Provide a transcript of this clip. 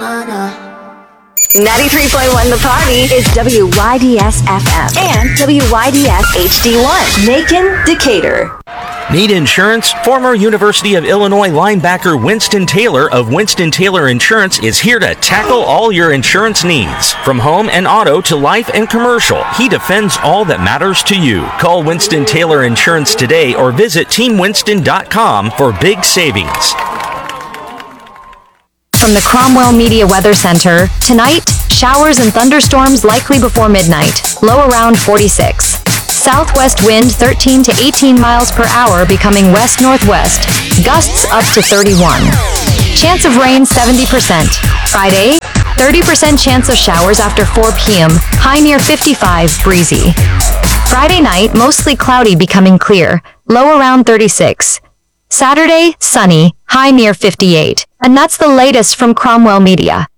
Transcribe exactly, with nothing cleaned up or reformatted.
ninety-three point one The Party is W Y D S F M and W Y D S H D one. Macon, Decatur. Need insurance? Former University of Illinois linebacker Winston Taylor of Winston Taylor Insurance is here to tackle all your insurance needs. From home and auto to life and commercial, he defends all that matters to you. Call Winston Taylor Insurance today or visit team winston dot com for big savings. From the Cromwell Media Weather Center, tonight, showers and thunderstorms likely before midnight, low around forty-six. Southwest wind thirteen to eighteen miles per hour becoming west-northwest, gusts up to thirty-one. Chance of rain seventy percent. Friday, thirty percent chance of showers after four p.m., high near fifty-five, breezy. Friday night, mostly cloudy becoming clear, low around thirty-six. Saturday, sunny, high near fifty-eight. And that's the latest from Cromwell Media.